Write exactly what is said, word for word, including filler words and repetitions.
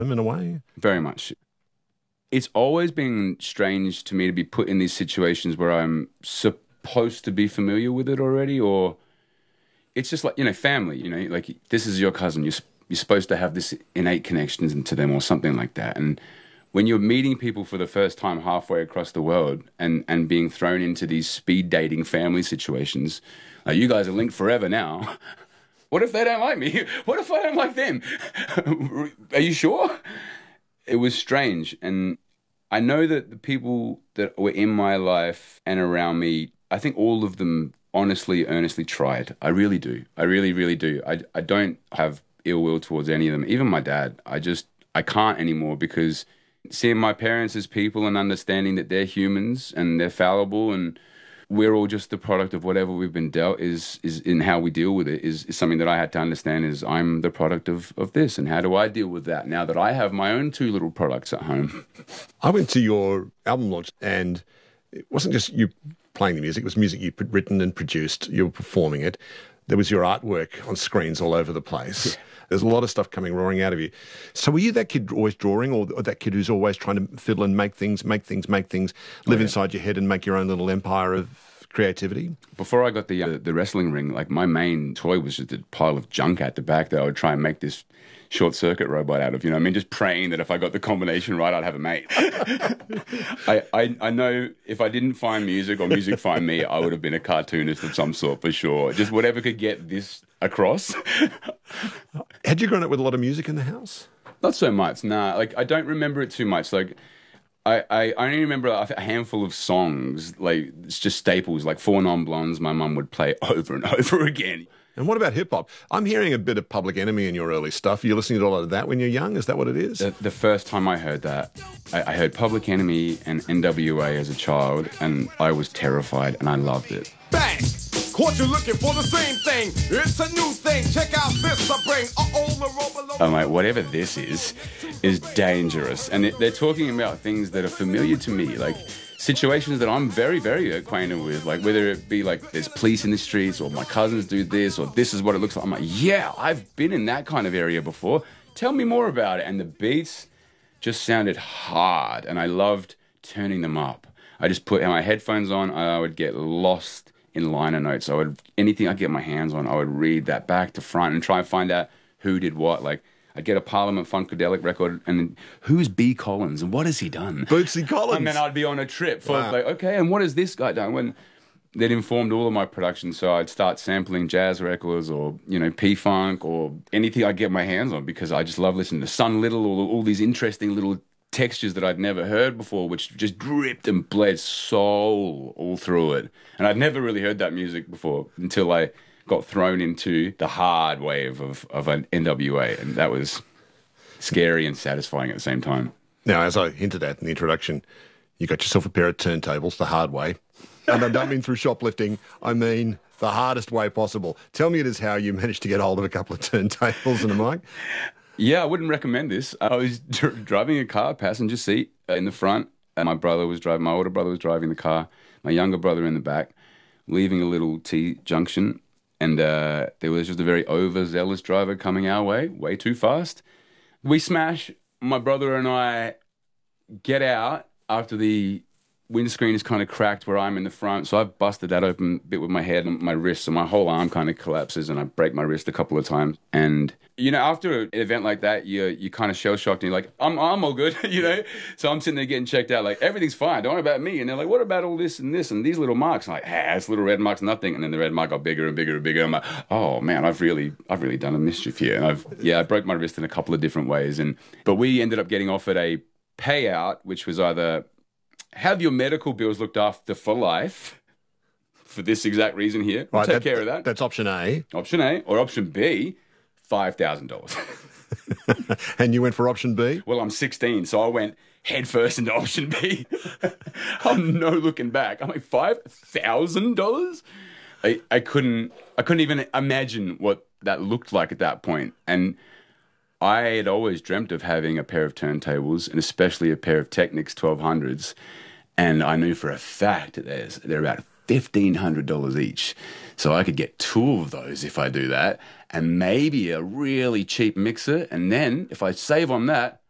in a way? Very much. It's always been strange to me to be put in these situations where I'm supposed to be familiar with it already, or it's just like, you know, family, you know, like this is your cousin. You're, you're supposed to have this innate connections into them or something like that. And when you're meeting people for the first time halfway across the world and, and being thrown into these speed dating family situations, like you guys are linked forever now. What if they don't like me? What if I don't like them? Are you sure? It was strange. And I know that the people that were in my life and around me, I think all of them honestly, earnestly tried. I really do. I really, really do. I, I don't have ill will towards any of them. Even my dad. I just, I can't anymore because seeing my parents as people and understanding that they're humans and they're fallible and we're all just the product of whatever we've been dealt is is in how we deal with it is, is something that I had to understand is I'm the product of, of this and how do I deal with that now that I have my own two little products at home. I went to your album launch and it wasn't just you playing the music, it was music you'd written and produced, you were performing it. There was your artwork on screens all over the place. Yeah. There's a lot of stuff coming roaring out of you. So were you that kid always drawing or, or that kid who's always trying to fiddle and make things, make things, make things, live oh, yeah. inside your head and make your own little empire of creativity? Before I got the, uh, the wrestling ring, like my main toy was just a pile of junk at the back that I would try and make this short circuit robot out of, you know what I mean? Just praying that if I got the combination right, I'd have a mate. I, I I know if I didn't find music or music find me, I would have been a cartoonist of some sort for sure. Just whatever could get this across. Had you grown up with a lot of music in the house? Not so much, nah. Like, I don't remember it too much. Like, I, I only remember a handful of songs, like, it's just staples, like Four Non Blondes my mum would play over and over again. And what about hip-hop? I'm hearing a bit of Public Enemy in your early stuff. You're listening to a lot of that when you're young? Is that what it is? The, the first time I heard that, I, I heard Public Enemy and N W A as a child, and I was terrified, and I loved it. Bang! Caught you looking for the same thing. It's a new thing. Check out this I bring. Uh-oh, I'm like, whatever this is, is dangerous. And it, they're talking about things that are familiar to me, like situations that I'm very, very acquainted with, like whether it be like there's police in the streets or my cousins do this or this is what it looks like. I'm like, yeah, I've been in that kind of area before. Tell me more about it. And the beats just sounded hard and I loved turning them up. I just put my headphones on. I would get lost in liner notes. I would, anything I get my hands on, I would read that back to front and try and find out who did what. Like, I'd get a Parliament Funkadelic record, and then who's B. Collins, and what has he done? Bootsy Collins. And then I'd be on a trip for, wow. like, okay, and what has this guy done? When that informed all of my production, so I'd start sampling jazz records or, you know, P-Funk or anything I get my hands on because I just love listening to Sun Little, all, all these interesting little textures that I'd never heard before, which just dripped and bled soul all through it. And I'd never really heard that music before until I got thrown into the hard wave of, of an N W A, and that was scary and satisfying at the same time. Now, as I hinted at in the introduction, you got yourself a pair of turntables the hard way. And I don't mean through shoplifting, I mean the hardest way possible. Tell me it is how you managed to get hold of a couple of turntables and a mic. Yeah, I wouldn't recommend this. I was dr- driving a car, passenger seat uh, in the front, and my brother was driving, my older brother was driving the car, my younger brother in the back, leaving a little T-junction, and uh, there was just a very overzealous driver coming our way, way too fast. We smash, my brother and I get out after the windscreen is kind of cracked where I'm in the front, so I've busted that open a bit with my head and my wrist, so my whole arm kind of collapses and I break my wrist a couple of times. And, you know, after an event like that, you're, you're kind of shell-shocked and you're like, I'm, I'm all good, you know? So I'm sitting there getting checked out, like, everything's fine, don't worry about me. And they're like, what about all this and this and these little marks? I'm like, ah, this little red mark's nothing. And then the red mark got bigger and bigger and bigger. I'm like, oh, man, I've really I've really done a mischief here. And I've, yeah, I broke my wrist in a couple of different ways. And But we ended up getting offered a payout, which was either have your medical bills looked after for life for this exact reason here. We'll right, take that, care of that. That's option A. Option A. Or option B, five thousand dollars. And you went for option B? Well, I'm sixteen, so I went head first into option B. I'm no looking back. I'm like, five thousand dollars? I, I couldn't I couldn't even imagine what that looked like at that point. And I had always dreamt of having a pair of turntables, and especially a pair of Technics twelve hundreds. And I knew for a fact that there's, they're about fifteen hundred dollars each. So I could get two of those if I do that, and maybe a really cheap mixer. And then if I save on that,